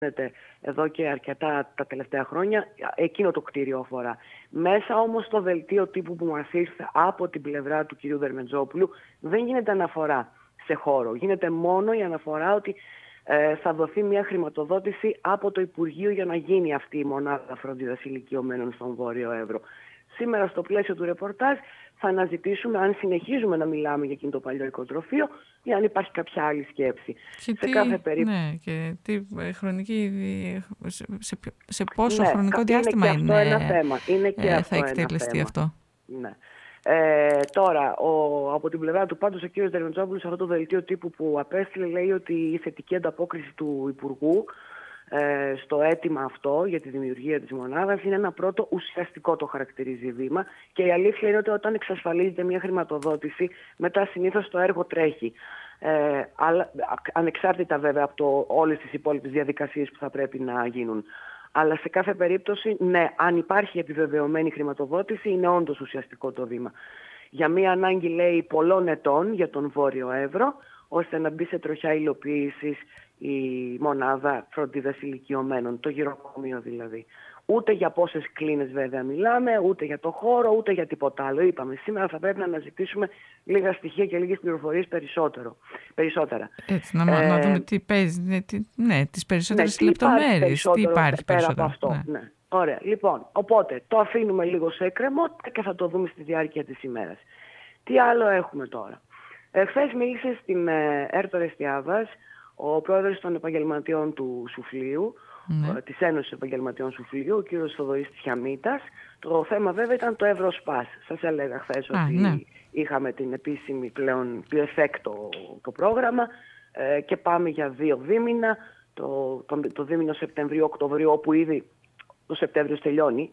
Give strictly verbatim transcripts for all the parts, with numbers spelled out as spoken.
εδώ και αρκετά τα τελευταία χρόνια, εκείνο το κτίριο αφορά. Μέσα όμως στο δελτίο τύπου που μας ήρθε από την πλευρά του κυρίου Δερμετζόπουλου δεν γίνεται αναφορά σε χώρο. Γίνεται μόνο η αναφορά ότι ε, θα δοθεί μια χρηματοδότηση από το Υπουργείο για να γίνει αυτή η μονάδα φροντίδας ηλικιωμένων στον Βόρειο Εύρο. Σήμερα στο πλαίσιο του ρεπορτάζ θα αναζητήσουμε αν συνεχίζουμε να μιλάμε για εκείνο το παλιό οικοτροφείο ή αν υπάρχει κάποια άλλη σκέψη. Και σε τι, κάθε περίπτωση. Ναι, και τι χρονική, σε, σε, σε πόσο Ναι, χρονικό διάστημα είναι, και αυτό είναι, ένα θέμα. Είναι και ε, αυτό θα εκτελεστεί ένα θέμα. αυτό. Ναι. Ε, τώρα, ο, από την πλευρά του πάντως ο κ. Δερμετζόπουλος, αυτό το δελτίο τύπου που απέστειλε, λέει ότι η θετική ανταπόκριση του Υπουργού ε, στο αίτημα αυτό για τη δημιουργία της μονάδας είναι ένα πρώτο ουσιαστικό, το χαρακτηρίζει βήμα, και η αλήθεια είναι ότι όταν εξασφαλίζεται μια χρηματοδότηση, μετά συνήθως το έργο τρέχει. Ε, αλλά, ανεξάρτητα βέβαια από το, όλες τις υπόλοιπες διαδικασίες που θα πρέπει να γίνουν. Αλλά σε κάθε περίπτωση, ναι, αν υπάρχει επιβεβαιωμένη χρηματοδότηση, είναι όντως ουσιαστικό το βήμα. Για μία ανάγκη, λέει, πολλών ετών για τον Βόρειο Εύρο, ώστε να μπει σε τροχιά υλοποίησης η μονάδα φροντίδας ηλικιωμένων, το γυροκομείο δηλαδή. Ούτε για πόσες κλίνες βέβαια μιλάμε, ούτε για το χώρο, ούτε για τίποτα άλλο. Είπαμε, σήμερα θα πρέπει να αναζητήσουμε λίγα στοιχεία και λίγες πληροφορίες περισσότερο, περισσότερα. Έτσι, να, ε, να δούμε τι παίζει, ναι, τι, ναι τις περισσότερες ναι, λεπτομέρειες, τι υπάρχει πέρα περισσότερο. από αυτό. Ναι. Ναι. Ωραία, λοιπόν, οπότε το αφήνουμε λίγο σε εκκρεμότητα και θα το δούμε στη διάρκεια της ημέρας. Τι άλλο έχουμε τώρα. Ε, χθες μίλησε στην ε, Έρτο Ρεστιάβας ο πρόεδρος των επαγγελματιών του Σουφλίου, ναι. της Ένωσης Επαγγελματιών Σουφλίου, ο κύριος Θοδωρής Τσιαμίτας. Το θέμα βέβαια ήταν το Ευρωσπάς. Σας έλεγα χθες Α, ότι ναι. είχαμε την επίσημη πλέον πιο εφέκτο το πρόγραμμα ε, και πάμε για δύο δίμηνα, το, το, το δίμηνο Σεπτεμβρίου-Οκτωβρίου, όπου ήδη το Σεπτέμβριο τελειώνει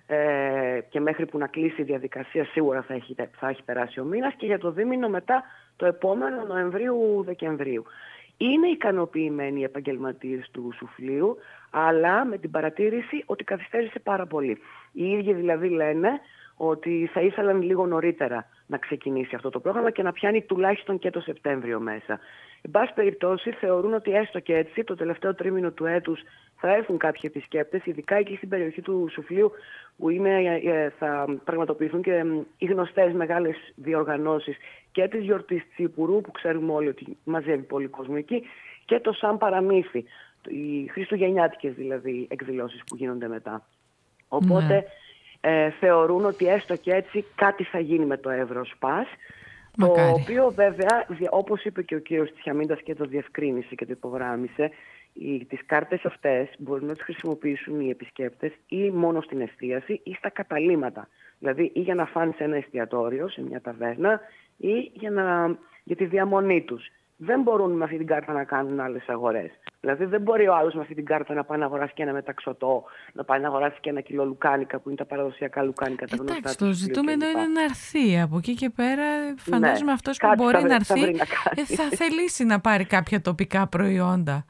ε, και μέχρι που να κλείσει η διαδικασία σίγουρα θα έχει, θα έχει περάσει ο μήνας, και για το δίμηνο μετά το επόμενο Νοεμβρίου-Δεκεμβρίου. Είναι ικανοποιημένοι οι επαγγελματίες του Σουφλίου, αλλά με την παρατήρηση ότι καθυστέρησε πάρα πολύ. Οι ίδιοι δηλαδή λένε ότι θα ήθελαν λίγο νωρίτερα να ξεκινήσει αυτό το πρόγραμμα και να πιάνει τουλάχιστον και το Σεπτέμβριο μέσα. Εν πάση περιπτώσει, θεωρούν ότι έστω και έτσι το τελευταίο τρίμηνο του έτους θα έρθουν κάποιοι επισκέπτες, ειδικά εκεί στην περιοχή του Σουφλίου, που είναι, θα πραγματοποιηθούν και οι γνωστές μεγάλες διοργανώσεις και της γιορτής Τσίπουρου, που ξέρουμε όλοι ότι μαζεύει πολύ κόσμο εκεί, και το Σαν Παραμύθι, οι χριστουγεννιάτικες δηλαδή εκδηλώσεις που γίνονται μετά. Οπότε ναι. ε, θεωρούν ότι έστω και έτσι κάτι θα γίνει με το Ευρωσπάς, το οποίο βέβαια, όπως είπε και ο κύριος Τσιαμίτας και το διευκρίνησε και το υπογράμμισε, οι, τις κάρτες αυτές μπορούν να τις χρησιμοποιήσουν οι επισκέπτες ή μόνο στην εστίαση ή στα καταλύματα. Δηλαδή ή για να φάνε σε ένα εστιατόριο, σε μια ταβέρνα, ή για, να, για τη διαμονή τους. Δεν μπορούν με αυτή την κάρτα να κάνουν άλλες αγορές. Δηλαδή δεν μπορεί ο άλλος με αυτή την κάρτα να πάει να αγοράσει και ένα μεταξωτό, να πάει να αγοράσει και ένα κιλό λουκάνικα, που είναι τα παραδοσιακά λουκάνικα, τα γνωστά. Εντάξει, το ζητούμενο είναι να έρθει. Από εκεί και πέρα φαντάζομαι ναι, αυτός που μπορεί θα, να έρθει θα, να θα θελήσει να πάρει κάποια τοπικά προϊόντα.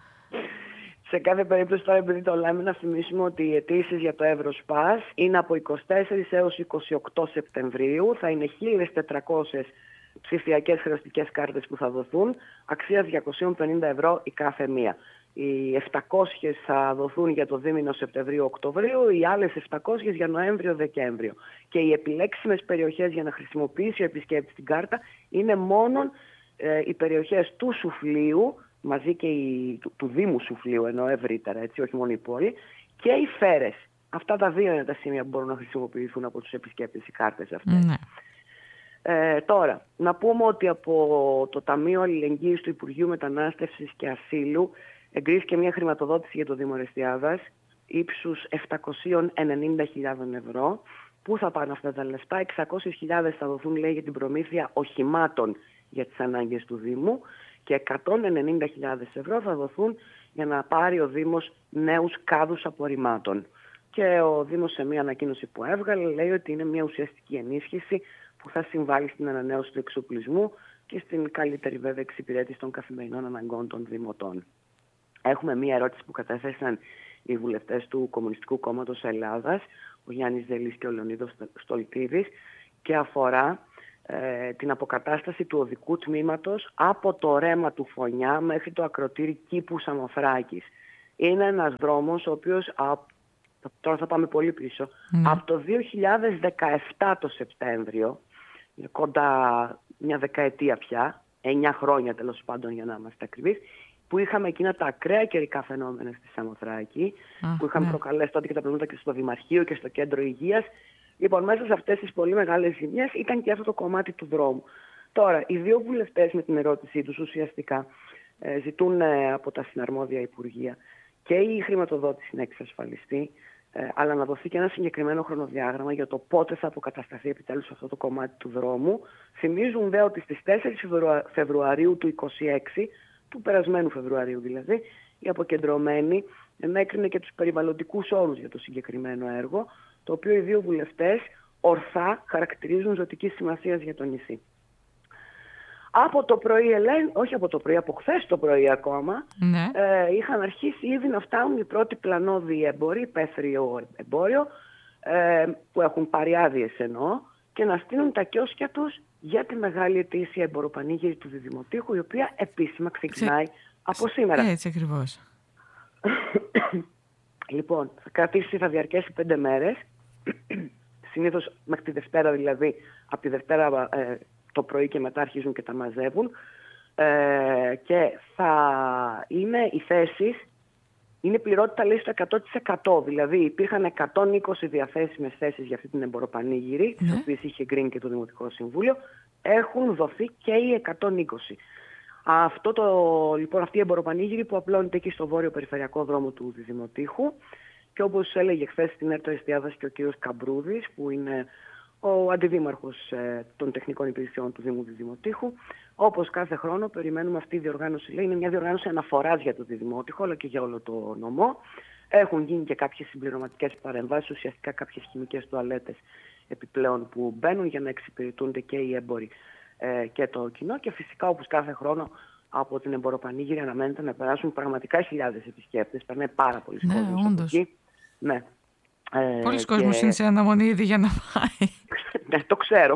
Σε κάθε περίπτωση τώρα, επειδή το λέμε, να θυμίσουμε ότι οι αιτήσεις για το Ευρωσπάς είναι από εικοστή τέταρτη έως εικοστή όγδοη Σεπτεμβρίου. Θα είναι χίλιες τετρακόσιες ψηφιακές χρεωστικές κάρτες που θα δοθούν, αξίας διακόσια πενήντα ευρώ η κάθε μία. Οι επτακόσιες θα δοθούν για το δίμηνο Σεπτεμβρίου-Οκτωβρίου, οι άλλες επτακόσιες για Νοέμβριο-Δεκέμβριο. Και οι επιλέξιμες περιοχές για να χρησιμοποιήσει ο επισκέπτης την κάρτα είναι μόνο ε, οι περιοχές του Σουφλίου, μαζί και η, του, του Δήμου Σουφλίου, ενώ ευρύτερα, έτσι, όχι μόνο η πόλη, και οι Φέρες. Αυτά τα δύο είναι τα σημεία που μπορούν να χρησιμοποιηθούν από τους επισκέπτες οι κάρτες αυτές. Ναι. Ε, τώρα, να πούμε ότι από το Ταμείο Αλληλεγγύης του Υπουργείου Μετανάστευσης και Ασύλου εγκρίθηκε μια χρηματοδότηση για το Δήμο Ρεστιάβας ύψους επτακόσιες ενενήντα χιλιάδες ευρώ. Πού θα πάνε αυτά τα λεφτά? εξακόσιες χιλιάδες θα δοθούν, λέει, για την προμήθεια οχημάτων για τις ανάγκες του Δήμου και εκατόν ενενήντα χιλιάδες ευρώ θα δοθούν για να πάρει ο Δήμος νέους κάδους απορριμμάτων. Και ο Δήμος σε μια ανακοίνωση που έβγαλε λέει ότι είναι μια ουσιαστική ενίσχυση που θα συμβάλλει στην ανανέωση του εξοπλισμού και στην καλύτερη βέβαια εξυπηρέτηση των καθημερινών αναγκών των δημοτών. Έχουμε μία ερώτηση που κατέθεσαν οι βουλευτές του Κομμουνιστικού Κόμματος Ελλάδας, ο Γιάννης Δελής και ο Λεωνίδος Στολτίδης, και αφορά ε, την αποκατάσταση του οδικού τμήματος από το ρέμα του Φωνιά μέχρι το ακροτήρι Κήπου Σαμοθράκης. Είναι ένας δρόμος ο οποίος, α, τώρα θα πάμε πολύ πίσω, mm. από το δύο χιλιάδες δεκαεπτά το Σεπτέμβριο, κοντά μια δεκαετία πια, εννιά χρόνια τέλος πάντων για να είμαστε ακριβείς, που είχαμε εκείνα τα ακραία καιρικά φαινόμενα στη Σαμοθράκη, ah, που είχαμε ναι. προκαλέσει τότε και τα προβλήματα και στο Δημαρχείο και στο Κέντρο Υγείας. Λοιπόν, μέσα σε αυτές τις πολύ μεγάλες ζημιές ήταν και αυτό το κομμάτι του δρόμου. Τώρα, οι δύο βουλευτές με την ερώτησή τους ουσιαστικά ε, ζητούν ε, από τα συναρμόδια υπουργεία και η χρηματοδότηση να εξασφαλιστεί, ε, αλλά να δοθεί και ένα συγκεκριμένο χρονοδιάγραμμα για το πότε θα αποκατασταθεί επιτέλους αυτό το κομμάτι του δρόμου. Θυμίζουν δε ότι στις τέσσερις Φεβρουαρίου του είκοσι έξι, του περασμένου Φεβρουαρίου δηλαδή, η αποκεντρωμένη ενέκρινε και τους περιβαλλοντικούς όρους για το συγκεκριμένο έργο, το οποίο οι δύο βουλευτές ορθά χαρακτηρίζουν ζωτικής σημασίας για το νησί. Από το πρωί, Ελένη, όχι από το πρωί, από χθες το πρωί ακόμα, ναι. ε, είχαν αρχίσει ήδη να φτάνουν οι πρώτοι πλανόδιοι εμπόροι, υπαίθριο εμπόριο, ε, που έχουν πάρει άδειες εννοώ, και να στείλουν τα κιόσκια τους για τη μεγάλη ετήσια εμποροπανήγυρη του Διδημοτήχου, η οποία επίσημα ξεκινάει Ξε... από σήμερα. Έτσι ακριβώς. Λοιπόν, θα κρατήσει, θα διαρκέσει πέντε μέρες, συνήθως μέχρι τη Δευτέρα δηλαδή, από τη Δευτέρα ε, το πρωί και μετά αρχίζουν και τα μαζεύουν, ε, και θα είναι οι θέσεις, είναι πληρότητα λέει στο εκατό τοις εκατό, δηλαδή υπήρχαν εκατόν είκοσι διαθέσιμες θέσεις για αυτή την εμποροπανήγυρη, mm. τις οποίες είχε εγκρίνει και το Δημοτικό Συμβούλιο, έχουν δοθεί και οι εκατόν είκοσι. Αυτό το, λοιπόν, αυτή η εμποροπανήγυρη που απλώνεται εκεί στο βόρειο περιφερειακό δρόμο του Διδημοτήχου, και όπως έλεγε χθες στην ΕΡΤ Εστιάδας και ο κύριος Καμπρούδης, που είναι ο αντιδήμαρχος ε, των τεχνικών υπηρεσιών του Δήμου Διδημοτήχου, όπως κάθε χρόνο περιμένουμε αυτή η διοργάνωση, λέει, είναι μια διοργάνωση αναφοράς για το Διδημότυχο, αλλά και για όλο το νομό. Έχουν γίνει και κάποιες συμπληρωματικές παρεμβάσεις, ουσιαστικά κάποιες χημικές τουαλέτες επιπλέον που μπαίνουν για να εξυπηρετούνται και οι έμποροι ε, και το κοινό, και φυσικά όπως κάθε χρόνο από την εμποροπανήγυρη αναμένεται να περάσουν πραγματικά χιλιάδες επισκέπτες. Περνάει πάρα πολλοί ναι, κόσμος από εκεί. Ναι. Ε, Πολλοί και... κόσμος είναι σε αναμονή ήδη για να πάει. Ναι, το ξέρω.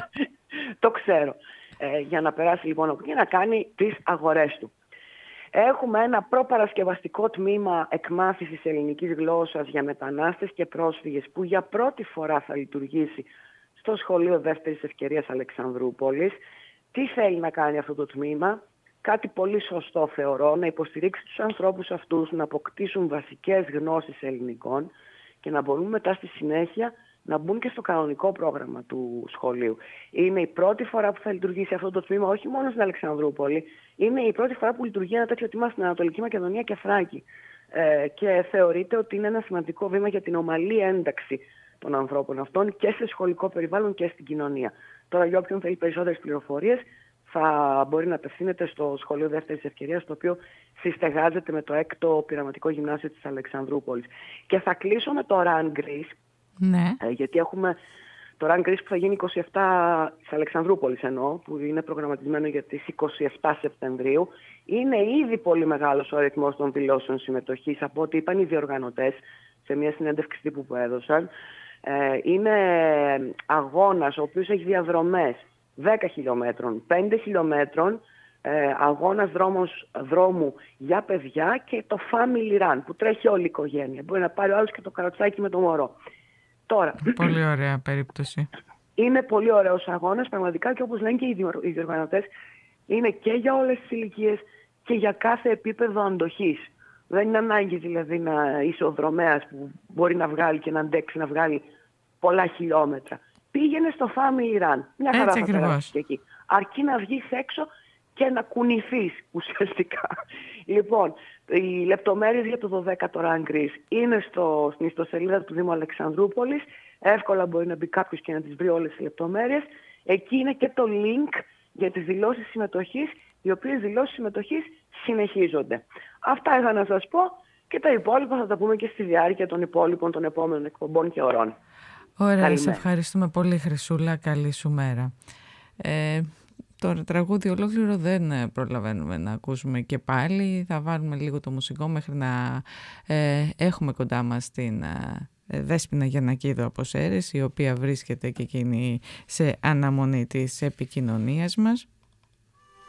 το ξέρω. Ε, για να περάσει λοιπόν από εκεί να κάνει τις αγορές του. Έχουμε ένα προπαρασκευαστικό τμήμα εκμάθησης ελληνικής γλώσσας για μετανάστες και πρόσφυγες που για πρώτη φορά θα λειτουργήσει στο Σχολείο Δεύτερης Ευκαιρίας Αλεξανδρούπολης. Τι θέλει να κάνει αυτό το τμήμα? Κάτι πολύ σωστό θεωρώ, να υποστηρίξει τους ανθρώπους αυτούς να αποκτήσουν βασικές γνώσεις ελληνικών και να μπορούν μετά στη συνέχεια να μπουν και στο κανονικό πρόγραμμα του σχολείου. Είναι η πρώτη φορά που θα λειτουργήσει αυτό το τμήμα, όχι μόνο στην Αλεξανδρούπολη, είναι η πρώτη φορά που λειτουργεί ένα τέτοιο τμήμα στην Ανατολική Μακεδονία και Θράκη. Ε, και θεωρείται ότι είναι ένα σημαντικό βήμα για την ομαλή ένταξη των ανθρώπων αυτών και σε σχολικό περιβάλλον και στην κοινωνία. Τώρα, για όποιον θέλει περισσότερες πληροφορίες, θα μπορεί να απευθύνεται στο Σχολείο Δεύτερης Ευκαιρίας, το οποίο συστεγάζεται με το έκτο Πειραματικό Γυμνάσιο της Αλεξανδρούπολης. Και θα κλείσω με το Run Greece, ναι. ε, γιατί έχουμε το Run Greece που θα γίνει είκοσι επτά της Αλεξανδρούπολης εννοώ, που είναι προγραμματισμένο για τις είκοσι επτά Σεπτεμβρίου. Είναι ήδη πολύ μεγάλος ο αριθμός των δηλώσεων συμμετοχής, από ό,τι είπαν οι διοργανωτές σε μια συνέντευξη τύπου που έδωσαν. Ε, είναι αγώνας ο οποίος έχει διαδρομές δέκα χιλιόμετρων, πέντε χιλιόμετρων, ε, αγώνας δρόμος, δρόμου για παιδιά και το Family Run που τρέχει όλη η οικογένεια. Μπορεί να πάρει ο άλλος και το καροτσάκι με το μωρό. Τώρα, πολύ ωραία περίπτωση. Είναι πολύ ωραίος αγώνας πραγματικά, και όπως λένε και οι διοργανωτές, είναι και για όλες τις ηλικίες και για κάθε επίπεδο αντοχής. Δεν είναι ανάγκη δηλαδή να είσαι ο δρομέας που μπορεί να βγάλει και να αντέξει να βγάλει πολλά χιλιόμετρα. Πήγαινε στο Family Run. Μια χαρά θα περάσεις και εκεί. Αρκεί να βγεις έξω και να κουνηθείς ουσιαστικά. Λοιπόν, οι λεπτομέρειες για το δωδέκατο Run Greece είναι στο, στην ιστοσελίδα του Δήμου Αλεξανδρούπολης. Εύκολα μπορεί να μπει κάποιος και να τις βρει όλες τις λεπτομέρειες. Εκεί είναι και το link για τις δηλώσεις συμμετοχής, οι οποίες δηλώσεις συμμετοχής συνεχίζονται. Αυτά είχα να σας πω, και τα υπόλοιπα θα τα πούμε και στη διάρκεια των υπόλοιπων των επόμενων εκπομπών και ωρών. Ωραία, σε ευχαριστούμε πολύ, Χρυσούλα. Καλή σου μέρα. Ε, τώρα τραγούδι ολόκληρο δεν προλαβαίνουμε να ακούσουμε και πάλι. Θα βάλουμε λίγο το μουσικό μέχρι να ε, έχουμε κοντά μας την ε, Δέσποινα Γιαννακίδου από Σέρρες, η οποία βρίσκεται και εκείνη σε αναμονή της επικοινωνίας μας.